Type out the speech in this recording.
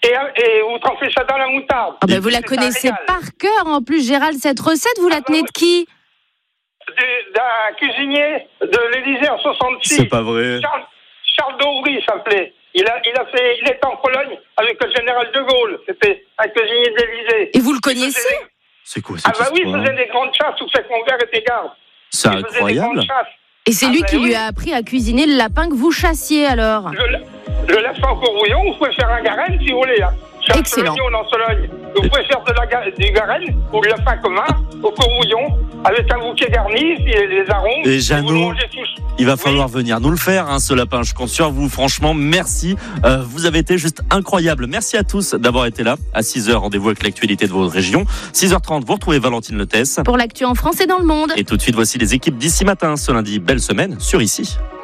et vous trempez ça dans la moutarde. Ah ben vous la connaissez par cœur en plus, Gérald, cette recette, vous la tenez de qui? D'un cuisinier de l'Élysée en 66. C'est pas vrai. Charles d'Aubry s'appelait. Il était en Pologne avec le général de Gaulle. C'était un cuisinier de l'Élysée. Et vous le connaissez? C'est quoi Ah bah oui, il faisait des grandes chasses où c'est que mon père était garde. C'est incroyable. Et c'est lui qui lui a appris à cuisiner le lapin que vous chassiez alors? Je laisse en courrouillon, vous pouvez faire un garenne si vous voulez. Hein. Excellent. En Sologne. Vous pouvez faire du garenne ou le lapin commun au courrouillon avec un bouquet garni, les arômes. Et Jeannot, il va falloir venir nous le faire, hein, ce lapin. Je compte sur vous, franchement, merci. Vous avez été juste incroyable. Merci à tous d'avoir été là. À 6h, rendez-vous avec l'actualité de votre région. 6h30, vous retrouvez Valentine Letès. Pour l'actu en France et dans le monde. Et tout de suite, voici les équipes d'ici matin. Ce lundi, belle semaine sur Ici.